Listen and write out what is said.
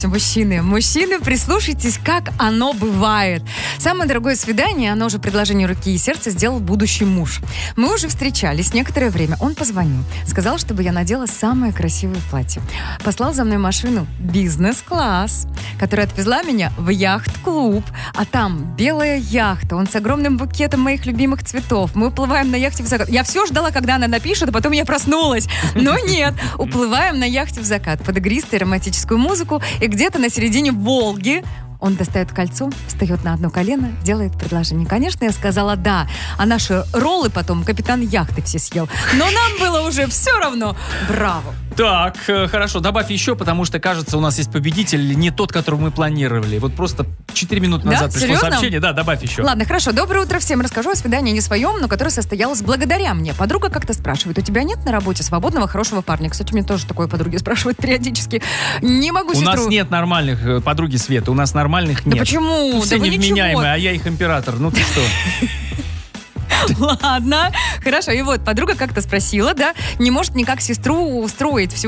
Мужчины, прислушайтесь, как оно бывает. Самое дорогое свидание, оно уже предложение руки и сердца сделал будущий муж. Мы уже встречались некоторое время. Он позвонил, сказал, чтобы я надела самое красивое платье. Послал за мной машину бизнес-класс, которая отвезла меня в яхт-клуб. А там белая яхта, он с огромным букетом моих любимых цветов. Мы уплываем на яхте в закат. Я все ждала, когда она напишет, а потом я проснулась. Но нет, уплываем на яхте в закат под игристую романтическую музыку, и где-то на середине Волги он достает кольцо, встает на одно колено, делает предложение. Конечно, я сказала «да», а наши роллы потом капитан яхты все съел. Но нам было уже все равно. Браво! Так, хорошо, добавь еще, потому что, кажется, у нас есть победитель, не тот, которого мы планировали. Вот просто 4 минуты назад пришло сообщение. Да, добавь еще. Ладно, хорошо. Доброе утро всем. Расскажу о свидании не своем, но которое состоялось благодаря мне. Подруга как-то спрашивает: у тебя нет на работе свободного хорошего парня? Кстати, мне тоже такое подруги спрашивают периодически. Не могу сестру... У нас нет нормальных, подруги Света, у нас нормальных нет. Да почему? Все да невменяемые, а я их император. Ну ты что? Ладно, хорошо. И вот подруга как-то спросила, да, не может никак сестру устроить всего